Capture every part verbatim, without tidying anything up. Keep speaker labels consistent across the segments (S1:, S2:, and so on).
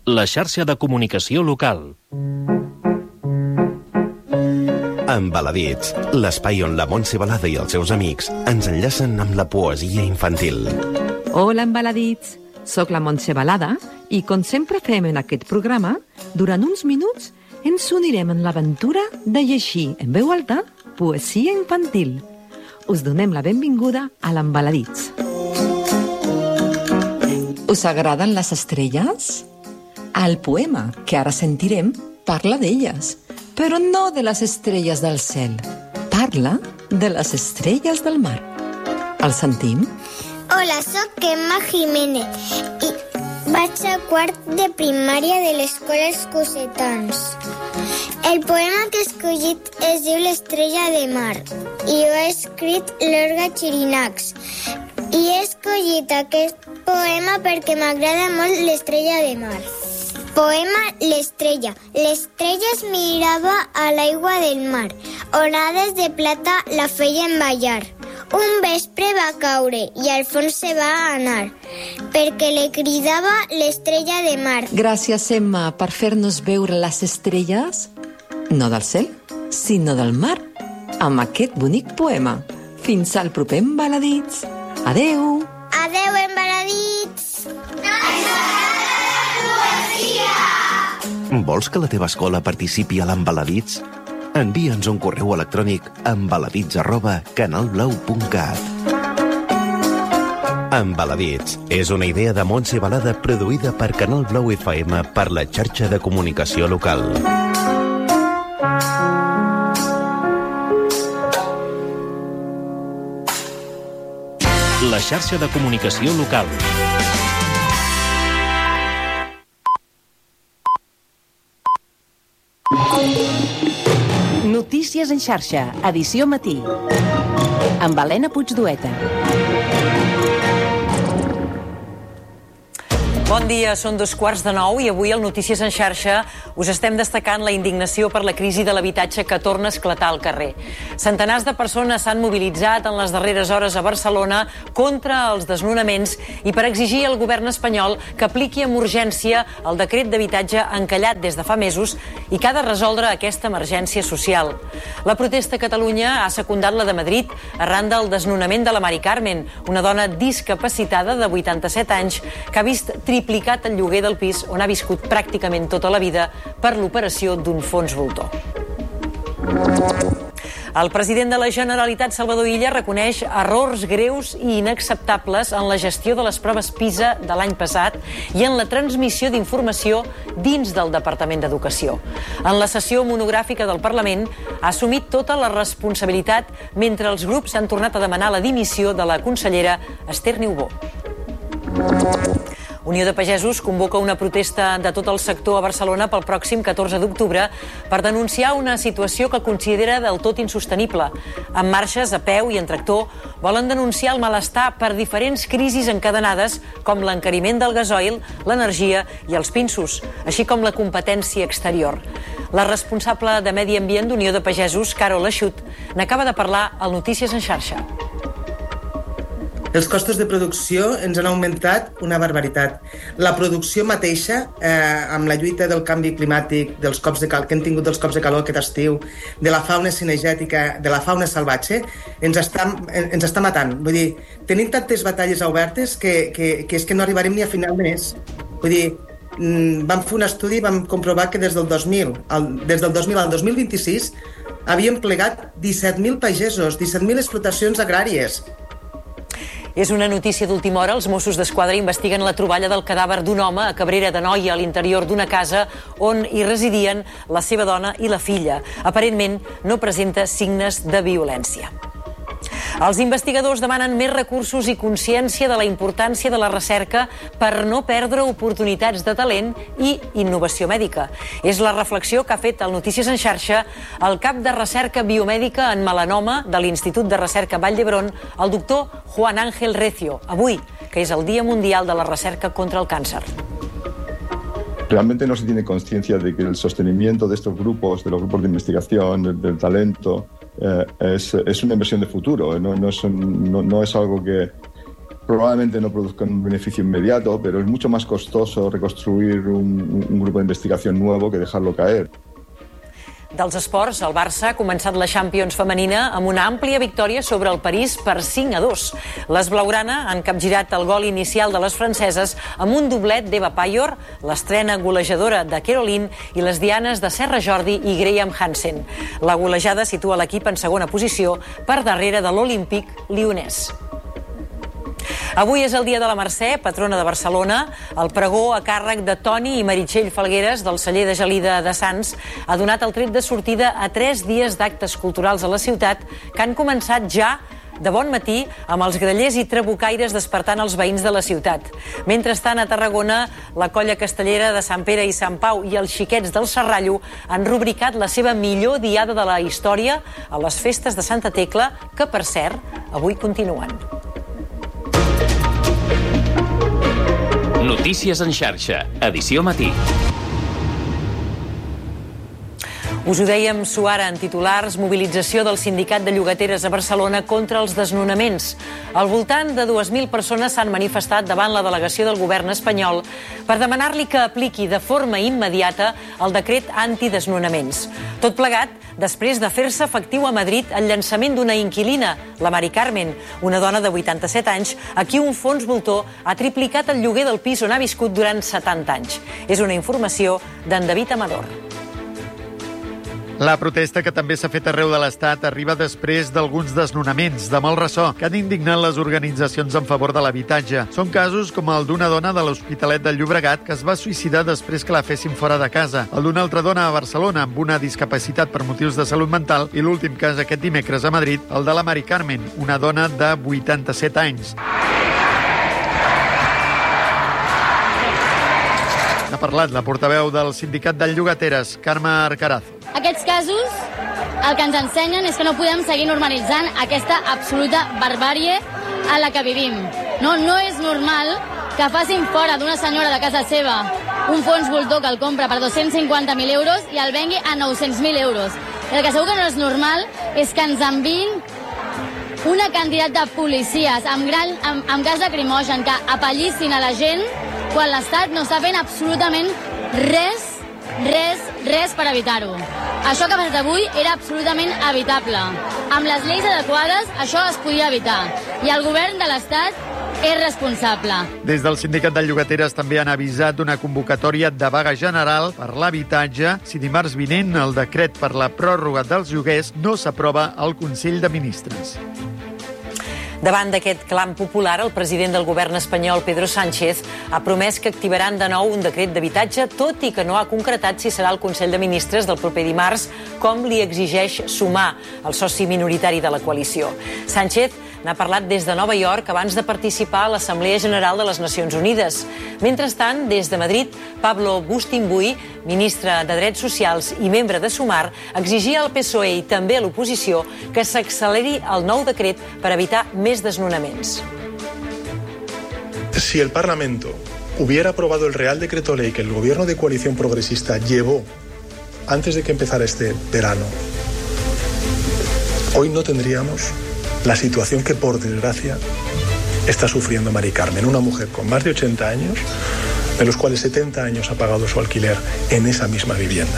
S1: la xarxa de comunicació local.
S2: Embaladits, l'espai on la Montse Balada i els seus amics ens enllacen amb la poesia infantil.
S3: Hola, Embaladits! Soc la Montse Balada i, com sempre fem en aquest programa, durant uns minuts ens unirem en l'aventura de llegir en veu alta poesia infantil. Us donem la benvinguda a l'Embaladits. Us agraden les estrelles? El poema que ara sentirem parla d'elles, però no de les estrelles del cel. Parla de les estrelles del mar. El sentim?
S4: Hola, soc Emma Jiménez i vaig a quart de primària de l'escola Els Cosetons. El poema que he escollit es diu L'estrella de mar i ho ha escrit l'Olga Chirinacs. I he escollit aquest poema perquè m'agrada molt l'estrella de mar. Poema L'estrella. L'estrella es mirava a l'aigua del mar. Onades de plata la feien ballar. Un vespre va caure i al fons se va anar, perquè li cridava l'estrella de mar.
S3: Gràcies, Emma, per fer-nos veure les estrelles, no del cel, sinó del mar, amb aquest bonic poema. Fins al proper Embaladits. Adeu!
S4: Adeu, Embaladits!
S2: Vols que la teva escola participi a l'Embaladits? Envia'ns un correu electrònic a embaladits arroba canalblau punt cat. Embaladits és una idea de Montse Balada produïda per Canal Blau F M per la xarxa de comunicació local.
S1: La xarxa de comunicació local.
S5: Notícies en xarxa, edició matí. Amb Helena Puigdueta.
S6: Bon dia, són dos quarts de nou i avui al Notícies en xarxa us estem destacant la indignació per la crisi de l'habitatge que torna a esclatar al carrer. Centenars de persones s'han mobilitzat en les darreres hores a Barcelona contra els desnonaments i per exigir al govern espanyol que apliqui amb urgència el decret d'habitatge encallat des de fa mesos i que ha de resoldre aquesta emergència social. La protesta a Catalunya ha secundat la de Madrid arran del desnonament de la Mari Carmen, una dona discapacitada de vuitanta-set anys que ha vist triplicat el lloguer del pis on ha viscut pràcticament tota la vida per l'operació d'un fons voltor. El president de la Generalitat, Salvador Illa, reconeix errors greus i inacceptables en la gestió de les proves PISA de l'any passat i en la transmissió d'informació dins del Departament d'Educació. En la sessió monogràfica del Parlament ha assumit tota la responsabilitat mentre els grups han tornat a demanar la dimissió de la consellera Esther Niubó. Unió de Pagesos convoca una protesta de tot el sector a Barcelona pel pròxim catorze d'octubre per denunciar una situació que considera del tot insostenible. Amb marxes a peu i en tractor volen denunciar el malestar per diferents crisis encadenades com l'encariment del gasoil, l'energia i els pinsos, així com la competència exterior. La responsable de Medi Ambient d'Unió de Pagesos, Carol Eixut, n'acaba de parlar al Notícies en xarxa.
S7: Els costos de producció ens han augmentat una barbaritat. La producció mateixa, eh, amb la lluita del canvi climàtic, dels cops de cal que hem tingut dels cops de calor aquest estiu, de la fauna cinegètica, de la fauna salvatge, ens està, ens està matant. Vull dir, tenim tantes batalles obertes que, que, que és que no arribarem ni a final de mes. Vull dir, vam fer un estudi i vam comprovar que des del dos mil, al, des del dos mil al dos mil vint-i-sis havíem plegat disset mil pagesos, disset mil explotacions agràries.
S6: És una notícia d'última hora. Els Mossos d'Esquadra investiguen la troballa del cadàver d'un home a Cabrera d'Anoia, a l'interior d'una casa on hi residien la seva dona i la filla. Aparentment no presenta signes de violència. Els investigadors demanen més recursos i consciència de la importància de la recerca per no perdre oportunitats de talent i innovació mèdica. És la reflexió que ha fet al Notícies en xarxa el cap de recerca biomèdica en melanoma de l'Institut de Recerca Vall d'Hebron, el doctor Juan Ángel Recio, avui, que és el Dia Mundial de la Recerca contra el Càncer.
S8: Realmente no se tiene conciencia de que el sostenimiento de estos grupos, de los grupos de investigación, del, del talento, eh, es, es una inversión de futuro. No, no, es un, no, no es algo que, probablemente no produzcan un beneficio inmediato, pero es mucho más costoso reconstruir un, un grupo de investigación nuevo que dejarlo caer.
S6: Dels esports, el Barça ha començat la Champions femenina amb una àmplia victòria sobre el París per cinc a dos. Les blaugrana han capgirat el gol inicial de les franceses amb un doblet d'Eva Payor, l'estrena golejadora de Caroline i les dianes de Serra Jordi i Graham Hansen. La golejada situa l'equip en segona posició per darrere de l'Olímpic Lyonnès. Avui és el dia de la Mercè, patrona de Barcelona. El pregó a càrrec de Toni i Meritxell Falgueres, del celler de Gelida de Sants, ha donat el tret de sortida a tres dies d'actes culturals a la ciutat que han començat ja de bon matí amb els grallers i trabucaires despertant els veïns de la ciutat. Mentrestant, a Tarragona, la colla castellera de Sant Pere i Sant Pau i els xiquets del Serrallo han rubricat la seva millor diada de la història a les festes de Santa Tecla, que, per cert, avui continuen.
S1: Notícies en xarxa, edició matí.
S6: Us ho dèiem suara en titulars, mobilització del Sindicat de Llogateres a Barcelona contra els desnonaments. Al voltant de dues mil persones s'han manifestat davant la delegació del govern espanyol per demanar-li que apliqui de forma immediata el decret antidesnonaments. Tot plegat després de fer-se efectiu a Madrid el llançament d'una inquilina, la Mari Carmen, una dona de vuitanta-set anys, a qui un fons voltor ha triplicat el lloguer del pis on ha viscut durant setanta anys. És una informació d'en David Amador.
S9: La protesta, que també s'ha fet arreu de l'Estat, arriba després d'alguns desnonaments de mal ressò que han indignat les organitzacions en favor de l'habitatge. Són casos com el d'una dona de l'Hospitalet del Llobregat que es va suïcidar després que la fessin fora de casa, el d'una altra dona a Barcelona amb una discapacitat per motius de salut mental i l'últim cas aquest dimecres a Madrid, el de la Mari Carmen, una dona de vuitanta-set anys. Ha parlat la portaveu del Sindicat de Llogateres, Carme Arcarazo.
S10: Aquests casos el que ens ensenyen és que no podem seguir normalitzant aquesta absoluta barbàrie a la que vivim. No, no és normal que facin fora d'una senyora de casa seva un fons voltor que el compra per dos-cents cinquanta mil euros i el vengui a nou-cents mil euros. El que segur que no és normal és que ens enviïn una quantitat de policies amb, gran, amb, amb gas lacrimogen que apallissin a la gent quan l'Estat no està fent absolutament res, res, res per evitar-ho. Això que ha passat avui era absolutament evitable. Amb les lleis adequades, això es podia evitar. I el govern de l'Estat és responsable.
S9: Des del Sindicat de Llogateres també han avisat una convocatòria de vaga general per l'habitatge si dimarts vinent el decret per la pròrroga dels lloguers no s'aprova al Consell de Ministres.
S6: Davant d'aquest clam popular, el president del govern espanyol, Pedro Sánchez, ha promès que activaran de nou un decret d'habitatge, tot i que no ha concretat si serà el Consell de Ministres del proper dimarts, com li exigeix Sumar, el soci minoritari de la coalició. Sánchez n'ha parlat des de Nova York abans de participar a l'Assemblea General de les Nacions Unides. Mentrestant, des de Madrid, Pablo Bustinbuy, ministre de Drets Socials i membre de Sumar, exigia al P S O E i també a l'oposició que s'acceleri el nou decret per evitar més desnonaments.
S11: Si el Parlamento hubiera aprobado el Real Decreto Ley que el gobierno de coalición progresista llevó antes de que empezara este verano, hoy no tendríamos la situación que, por desgracia, está sufriendo Mari Carmen, una mujer con más de ochenta años, de los cuales setenta años ha pagado su alquiler en esa misma vivienda.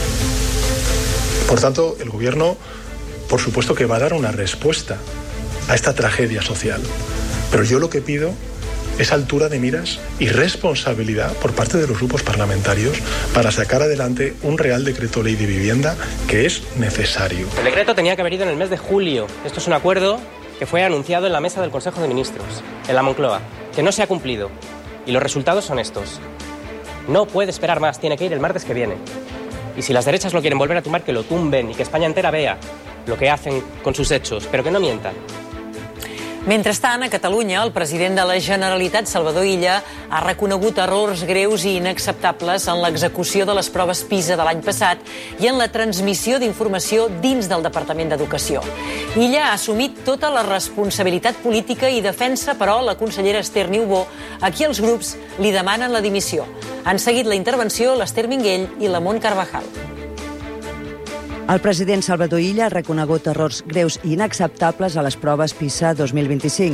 S11: Por tanto, el Gobierno, por supuesto que va a dar una respuesta a esta tragedia social, pero yo lo que pido es altura de miras y responsabilidad por parte de los grupos parlamentarios para sacar adelante un Real Decreto Ley de Vivienda que es necesario.
S12: El decreto tenía que haber ido en el mes de julio. Esto es un acuerdo que fue anunciado en la mesa del Consejo de Ministros, en la Moncloa, que no se ha cumplido. Y los resultados son estos. No puede esperar más, tiene que ir el martes que viene. Y si las derechas lo quieren volver a tumbar, que lo tumben y que España entera vea lo que hacen con sus hechos, pero que no mientan.
S6: Mentrestant, a Catalunya, el president de la Generalitat, Salvador Illa, ha reconegut errors greus i inacceptables en l'execució de les proves PISA de l'any passat i en la transmissió d'informació dins del Departament d'Educació. Illa ha assumit tota la responsabilitat política i defensa, però, la consellera Esther Niubó, a qui els grups li demanen la dimissió. Han seguit la intervenció l'Esther Minguell i la Mont Carvajal.
S13: El president Salvador Illa ha reconegut errors greus i inacceptables a les proves PISA dos mil vint-i-cinc.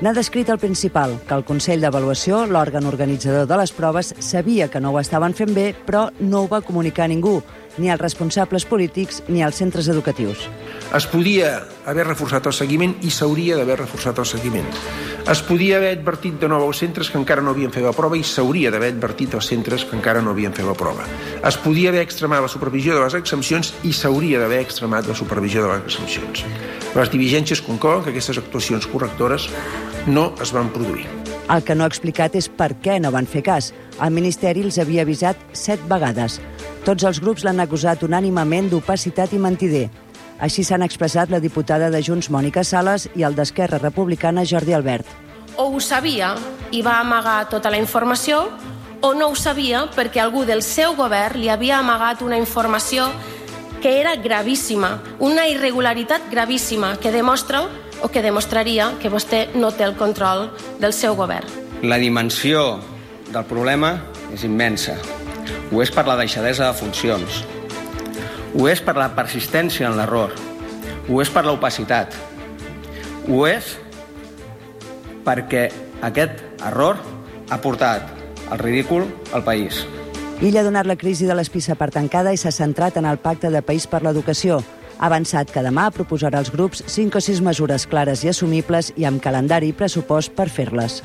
S13: N'ha descrit el principal, que el Consell d'Avaluació, l'òrgan organitzador de les proves, sabia que no ho estaven fent bé, però no ho va comunicar a ningú, ni als responsables polítics ni als centres educatius.
S14: Es podia haver reforçat el seguiment i s'hauria d'haver reforçat el seguiment. Es podia haver advertit de nou als centres que encara no havien fet la prova i s'hauria d'haver advertit als centres que encara no havien fet la prova. Es podia haver extremat la supervisió de les exempcions i s'hauria d'haver extremat la supervisió de les exempcions. Les diligències conclouen que aquestes actuacions correctores no es van produir.
S13: El que no ha explicat és per què no van fer cas. El Ministeri els havia avisat set vegades. Tots els grups l'han acusat unànimament d'opacitat i mentider. Així s'han expressat la diputada de Junts, Mònica Sales, i el d'Esquerra Republicana, Jordi Albert.
S15: O ho sabia i va amagar tota la informació, o no ho sabia perquè algú del seu govern li havia amagat una informació que era gravíssima, una irregularitat gravíssima que demostra o que demostraria que vostè no té el control del seu govern.
S16: La dimensió del problema és immensa. Ho és per la deixadesa de funcions. Ho és per la persistència en l'error. Ho és per l'opacitat. Ho és perquè aquest error ha portat al ridícul al país.
S13: Ell ha donat la crisi de l'espissa per tancada i s'ha centrat en el Pacte de País per l'Educació. Ha avançat que demà proposarà als grups cinc o sis mesures clares i assumibles i amb calendari i pressupost per fer-les.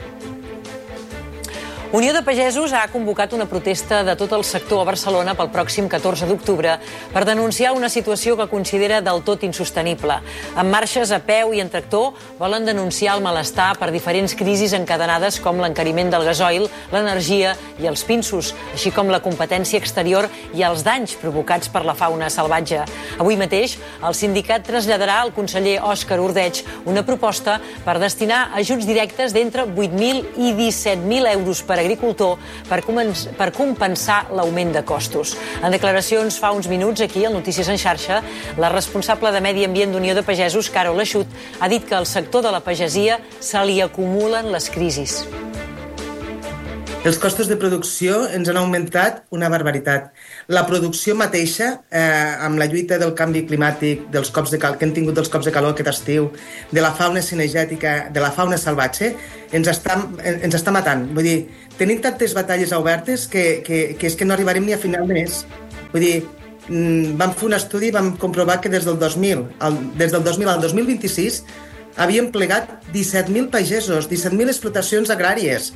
S6: Unió de Pagesos ha convocat una protesta de tot el sector a Barcelona pel pròxim catorze d'octubre per denunciar una situació que considera del tot insostenible. Amb marxes a peu i en tractor volen denunciar el malestar per diferents crisis encadenades com l'encariment del gasoil, l'energia i els pinsos, així com la competència exterior i els danys provocats per la fauna salvatge. Avui mateix, el sindicat traslladarà al conseller Òscar Ordeig una proposta per destinar ajuts directes d'entre vuit mil i disset mil euros per agricultor per, per compensar l'augment de costos. En declaracions fa uns minuts aquí al Notícies en xarxa, la responsable de Medi Ambient d'Unió de Pagesos, Carol Eixut, ha dit que al sector de la pagesia se li acumulen les crisis.
S7: Els costos de producció ens han augmentat una barbaritat. La producció mateixa, eh, amb la lluita del canvi climàtic, dels cops de cal, que hem tingut dels cops de calor aquest estiu, de la fauna cinegètica, de la fauna salvatge, ens està, ens està matant. Vull dir, tenim tantes batalles obertes que, que, que és que no arribarem ni a final de mes. Vull dir, vam fer un estudi i vam comprovar que des del dos mil, al, des del dos mil al dos mil vint-i-sis havíem plegat disset mil pagesos, disset mil explotacions agràries.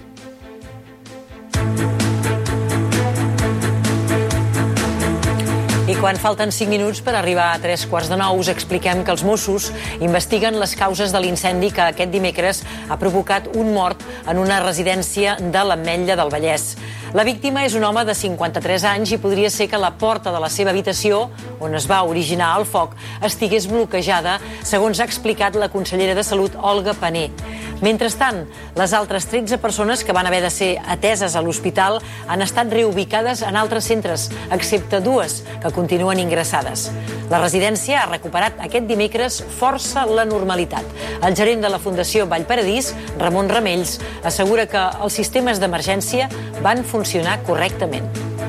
S6: I quan falten cinc minuts per arribar a tres quarts de nou, us expliquem que els Mossos investiguen les causes de l'incendi que aquest dimecres ha provocat un mort en una residència de l'Ametlla del Vallès. La víctima és un home de cinquanta-tres anys i podria ser que la porta de la seva habitació, on es va originar el foc, estigués bloquejada, segons ha explicat la consellera de Salut, Olga Pané. Mentrestant, les altres tretze persones que van haver de ser ateses a l'hospital han estat reubicades en altres centres, excepte dues que continuen ingressades. La residència ha recuperat aquest dimecres força la normalitat. El gerent de la Fundació Vallparadís, Ramon Ramells, assegura que els sistemes d'emergència van funcionar correctament.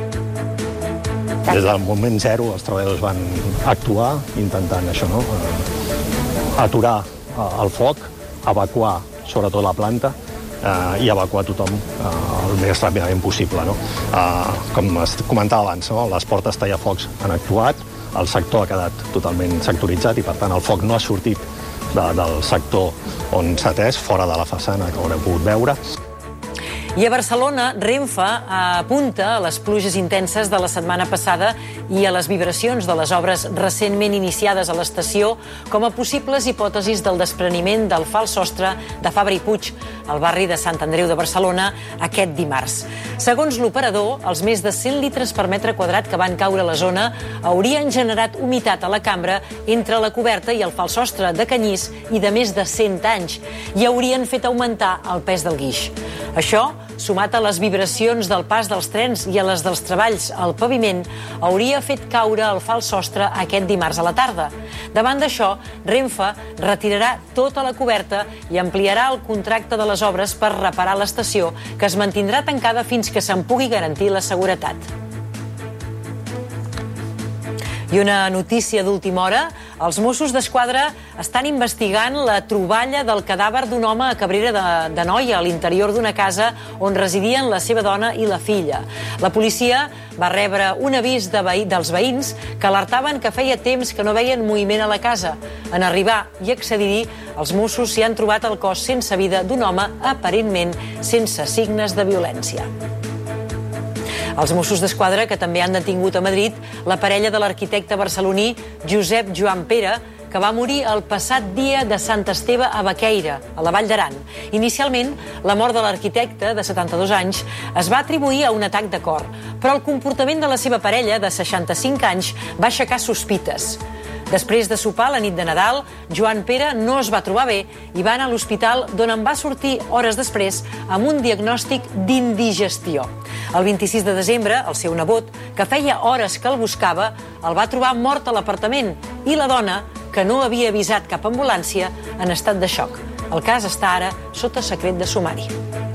S17: Des del moment zero els treballadors van actuar intentant això, no? Aturar el foc, evacuar sobretot la planta eh, i evacuar tothom eh, el més ràpidament possible. No? Eh, com es comentava abans, no? Les portes tallafocs han actuat, el sector ha quedat totalment sectoritzat i per tant el foc no ha sortit de, del sector on s'ha atès, fora de la façana que haureu pogut veure.
S6: I a Barcelona, Renfe apunta a les pluges intenses de la setmana passada i a les vibracions de les obres recentment iniciades a l'estació com a possibles hipòtesis del despreniment del fals sostre de Fabra i Puig, al barri de Sant Andreu de Barcelona, aquest dimarts. Segons l'operador, els més de cent litres per metre quadrat que van caure a la zona haurien generat humitat a la cambra entre la coberta i el fals sostre de canyís i de més de cent anys i haurien fet augmentar el pes del guix. Això, sumat a les vibracions del pas dels trens i a les dels treballs al paviment, hauria fet caure el fals sostre aquest dimarts a la tarda. Davant d'això, Renfe retirarà tota la coberta i ampliarà el contracte de les obres per reparar l'estació, que es mantindrà tancada fins que se'n pugui garantir la seguretat. I una notícia d'última hora. Els Mossos d'Esquadra estan investigant la troballa del cadàver d'un home a Cabrera de, de Noia, a l'interior d'una casa on residien la seva dona i la filla. La policia va rebre un avís de veí, dels veïns que alertaven que feia temps que no veien moviment a la casa. En arribar i accedir-hi, els Mossos s'hi han trobat el cos sense vida d'un home aparentment sense signes de violència. Els Mossos d'Esquadra, que també han detingut a Madrid la parella de l'arquitecte barceloní Josep Joan Pere, que va morir el passat dia de Sant Esteve a Baqueira, a la Vall d'Aran. Inicialment, la mort de l'arquitecte, de setanta-dos anys, es va atribuir a un atac de cor, però el comportament de la seva parella, de seixanta-cinc anys, va aixecar sospites. Després de sopar la nit de Nadal, Joan Pere no es va trobar bé i va anar a l'hospital, d'on en va sortir hores després amb un diagnòstic d'indigestió. El vint-i-sis de desembre, el seu nebot, que feia hores que el buscava, el va trobar mort a l'apartament i la dona, que no havia avisat cap ambulància, en estat de xoc. El cas està ara sota secret de sumari.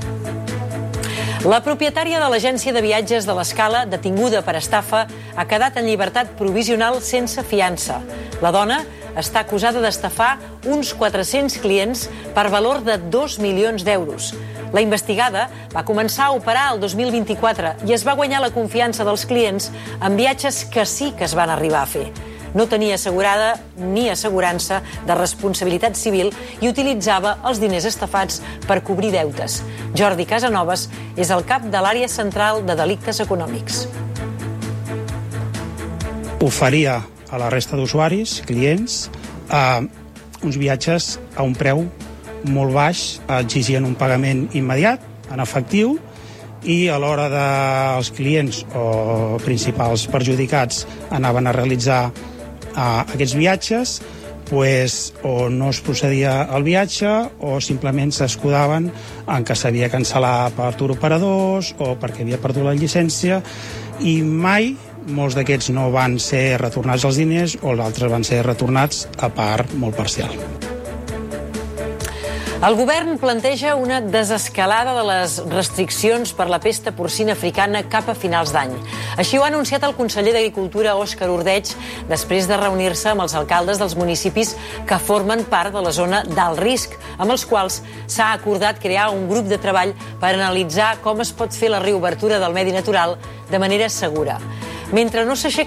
S6: La propietària de l'agència de viatges de l'Escala, detinguda per estafa, ha quedat en llibertat provisional sense fiança. La dona està acusada d'estafar uns quatre-cents clients per valor de dos milions d'euros. La investigada va començar a operar el dos mil vint-i-quatre i es va guanyar la confiança dels clients en viatges que sí que es van arribar a fer. No tenia assegurada ni assegurança de responsabilitat civil i utilitzava els diners estafats per cobrir deutes. Jordi Casanovas és el cap de l'àrea central de delictes econòmics.
S18: Oferia a la resta d'usuaris, clients, eh, uns viatges a un preu molt baix, exigien un pagament immediat, en efectiu, i a l'hora dels clients o principals perjudicats anaven a realitzar a aquests viatges, pues, o no es procedia al viatge o simplement s'escudaven en que s'havia cancel·lat per turoperadors o perquè havia perdut la llicència, i mai molts d'aquests no van ser retornats els diners o els altres van ser retornats a part molt parcial.
S6: El govern planteja una desescalada de les restriccions per la pesta porcina africana cap a finals d'any. Així ho ha anunciat el conseller d'Agricultura, Òscar Ordeig, després de reunir-se amb els alcaldes dels municipis que formen part de la zona d'alt risc, amb els quals s'ha acordat crear un grup de treball per analitzar com es pot fer la reobertura del medi natural de manera segura. Mentre no s'aixeca